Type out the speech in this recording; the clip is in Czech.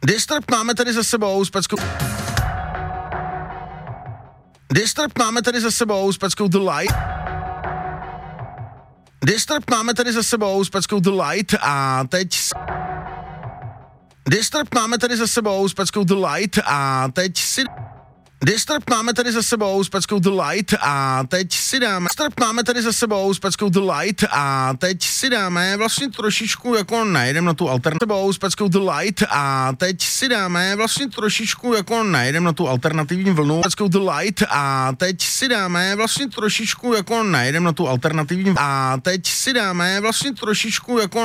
Distrb máme tady za sebou s peckou... Distrb máme tady za sebou s peckou The Light. Distrb máme tady za sebou s peckou The Light a teď... Distrb máme tady za sebou s peckou The Light a teď si... Distrb máme tady za sebou s peckou The Light a teď si dáme... Distrb máme tady za sebou s peckou The Light a teď si dáme vlastně trošičku jako najedem na tu alternativu s peckou The Light a teď si dáme vlastně trošičku jako najedem na tu alternativní vlnu peckou The Light a teď si dáme vlastně trošičku jako najedem na tu alternativní a teď si dáme vlastně trošičku jako